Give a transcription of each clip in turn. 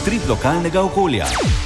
Utrip lokalnega okolja.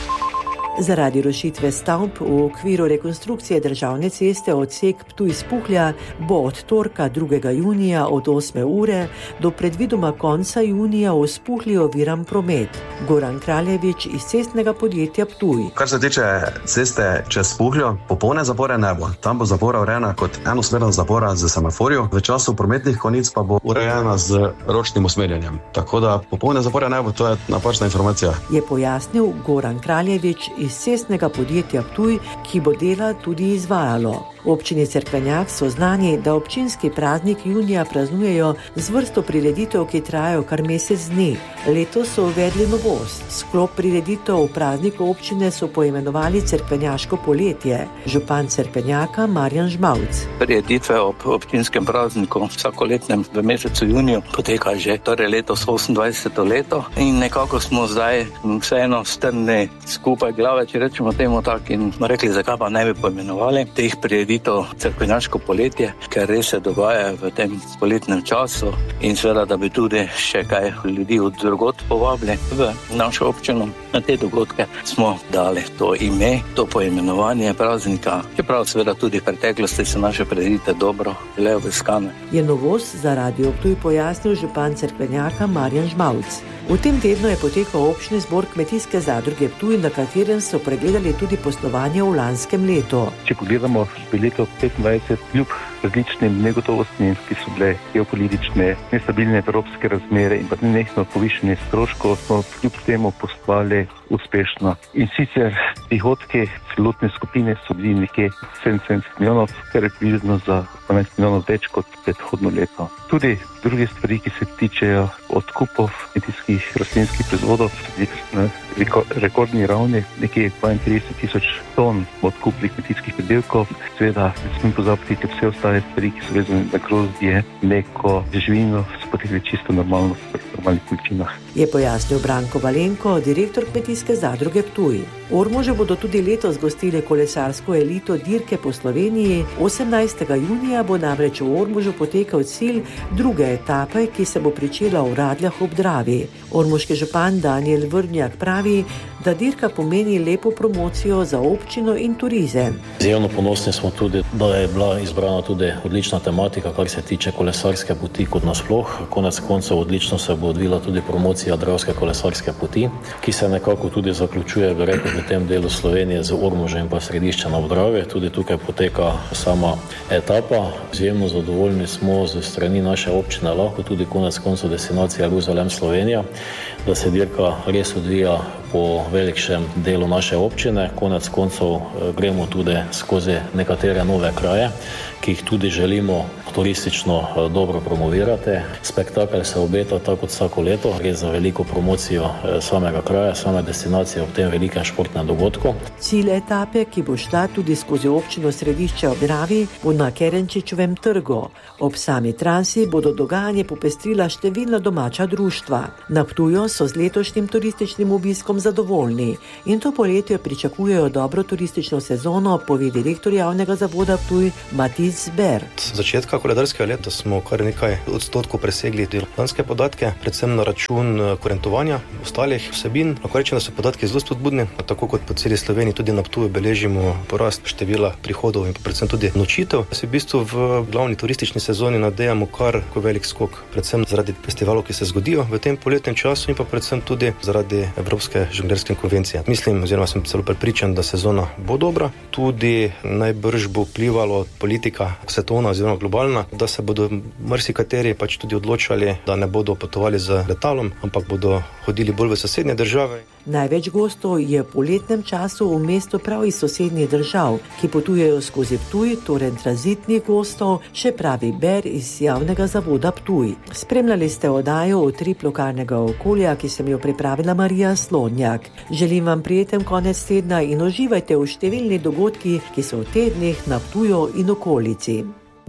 Zaradi rušitve stavb v okviru rekonstrukcije državne ceste odsek Ptuj-Spuhlja bo od torka 2. junija od 8. ure do predvidoma konca junija v Spuhlju oviran promet. Goran Kraljevič iz cestnega podjetja Ptuj. Kar se tiče ceste čez Spuhljo, popolne zapore ne bo. Tam bo zapora urejena kot enosmerna zapora z semaforjo, v času prometnih konic pa bo urejena z ročnim usmerjanjem. Tako da popolne zapore ne bo, to je napačna informacija. Je pojasnil Goran Kraljevič iz cestnega podjetja Ptuj, ki bo dela tudi izvajalo. V občini Cerkvenjak so znani, da občinski praznik junija praznujejo z vrsto prireditev, ki trajajo kar mesec dni. Letos so uvedli novost. Sklop prireditev v prazniku občine so poimenovali Cerkvenjaško poletje. Župan Cerkvenjaka Marjan Žmavc. Prireditve ob občinskem prazniku vsakoletnem v mesecu juniju poteka že letos 28. leto in nekako smo zdaj vseeno strnili skupaj glave, če rečemo temu tako, in rekli, zakaj pa ne bi poimenovali teh prireditev Cerkvenjaško poletje, ker res se dogaja v tem poletnem času in seveda, da bi tudi še kaj ljudi od drugod povabili v našo občino. Na te dogodke smo dali to ime, to poimenovanje praznika, čeprav seveda tudi v preteklosti so naše prireditve dobro bile obiskane. Je novost za Radio Ptuj pojasnil župan Cerkvenjaka Marjan Žmavc. V tem tednu je potekal občni zbor kmetijske zadruge Ptuj, na katerem so pregledali tudi poslovanje v lanskem letu. Če pogledamo leto 25, kljub različnim negotovostim, ki so bile geopolitične, nestabilne evropske razmere in pa nenehno povišanje stroškov, smo kljub temu poslovali uspešno. In sicer prihodki celotne skupine so bili nekje 77 milijonov, kar je približno za 12 milijonov več kot predhodno leto. Tudi druge stvari, ki se tičejo odkupov kmetijskih rastlinskih proizvodov, na rekordni ravni, nekje 32,000 ton odkupili kmetijskih pridelkov. Seveda ne smem pozabiti, da vse ostale stvari, ki so vezane na grozdje, mleko, živino, so potekli čisto normalno v normalnih količinah. Je pojasnil Branko Valenko, direktor kmetijske zadruge Ptuj. V Ormožu bodo tudi letos gostili kolesarsko elito dirke po Sloveniji. 18. junija bo namreč v Ormožu potekal cilj druge etape, ki se bo pričela v Radljah ob Dravi. Ormoški župan Daniel Vrnjak pravi, da dirka pomeni lepo promocijo za občino in turizem. Izjemno ponosni smo tudi, da je bila izbrana tudi odlična tematika, kar se tiče kolesarske poti kot nasploh. Konec koncev odlično se bo odvila tudi promocija Dravske kolesarske poti, ki se nekako tudi zaključuje, bi rekel, v tem delu Slovenije z Ormožem in pa središčem ob Dravi. Tudi tukaj poteka sama etapa. Izjemno zadovoljni smo z strani naše občine, lahko tudi konec koncev destinacija Jeruzalem Slovenija, da se dirka res odvija po velikšem delu naše občine. Konec koncev gremo tudi skozi nekatere nove kraje, ki jih tudi želimo turistično dobro promovirati. Spektakel se obeta tako kot vsako leto, gre za veliko promocijo samega kraja, same destinacije ob tem velikem športnem dogodku. Cilj etape, ki bo šla tudi skozi občino Središče ob Dravi, bo na Kerenčičevem trgu. Ob sami trasi bodo dogajanje popestrila številna domača društva. Na Ptuju so z letošnjim turističnim obiskom zadovoljni in to poletje pričakujejo dobro turistično sezono, pove direktor javnega zavoda Ptuj Matic Ber. Začetka koledarskega leta smo kar nekaj odstotkov presegli lanske podatke, predvsem na račun kurentovanja ostalih vsebin. Lahko rečem, da so podatki zelo spodbudni, tako kot po celi Sloveniji tudi na Ptuju beležimo porast števila prihodov in predvsem tudi nočitev. Se v bistvu v glavni turistični sezoni nadejamo kar velik skok, predvsem zaradi festivalov, ki se zgodijo v tem poletnem času in pa predvsem tudi zaradi Evropske žonglerske konvencije. Mislim, oziroma sem celo prepričan, da sezona bo dobra. Tudi najbrž bo vplivalo politika svetovna oziroma globalna, da se bodo marsikateri pač tudi odločali, da ne bodo potovali z letalom, ampak bodo hodili bolj v sosednje države. Največ gostov je v poletnem času v mestu prav iz sosednjih držav, ki potujejo skozi Ptuj, torej tranzitnih gostov, še pravi Ber iz javnega zavoda Ptuj. Spremljali ste oddajo Utrip lokalnega okolja, ki sem jo pripravila Marija Slodnjak. Želim vam prijeten konec tedna in uživajte v številnih dogodkih, ki so v tednih na Ptuju in okolici.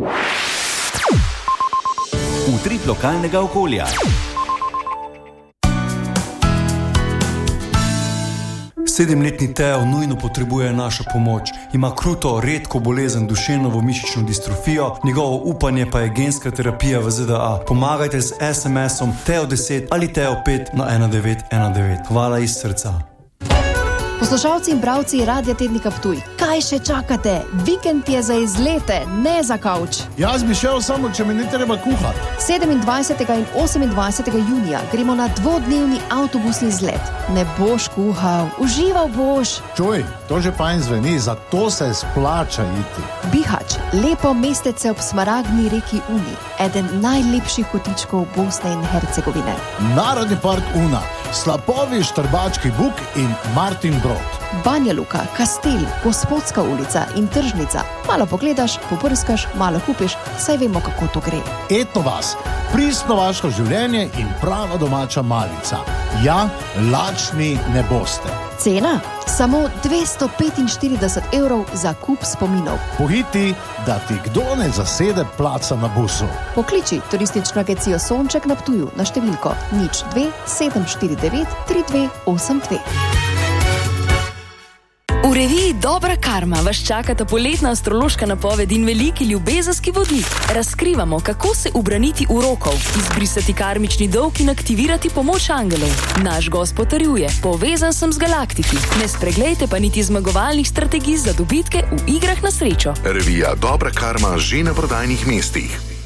Utrip lokalnega okolja. 7-letni Teo nujno potrebuje našo pomoč. Ima kruto, redko bolezen duševno mišično distrofijo, njegovo upanje pa je genska terapija v ZDA. Pomagajte z SMS-om Teo10 ali Teo5 na 1919. Hvala iz srca. Poslušalci in bralci Radia Tednika Ptuj, kaj še čakate? Vikend je za izlete, ne za kavč. Jaz bi šel samo, če mi ne treba kuhati. 27. in 28. junija gremo na 2-dnevni avtobusni izlet. Ne boš kuhal, užival boš. Čuj, to že fajn zveni, zato se splača iti. Bihać, lepo mestece ob smaragdni reki Uni, eden najlepših kotičkov Bosne in Hercegovine. Narodni park Una, slapovi Štrbački Buk in Martin Brod. Banja Luka, Kastel, Gospodska ulica in tržnica. Malo pogledaš, poprskaš, malo kupiš, saj vemo, kako to gre. Etno vas, pristno vaško življenje in prava domača malica. Ja, lačni ne boste. Cena? Samo 245 € za kup spominov. Pohiti, da ti kdo ne zasede placa na busu. Pokliči turistično agencijo Sonček na Ptuju na številko 02 749 3282. V reviji Dobra karma vas čakata poletna astrološka napoved in veliki ljubezenski vodnik. Razkrivamo, kako se ubraniti urokov, izbrisati karmični dolg in aktivirati pomoč angelov. Naš gost potrjuje, povezan sem z galaktiki. Ne spreglejte pa niti zmagovalnih strategij za dobitke v igrah na srečo. Revija Dobra karma že na prodajnih mestih.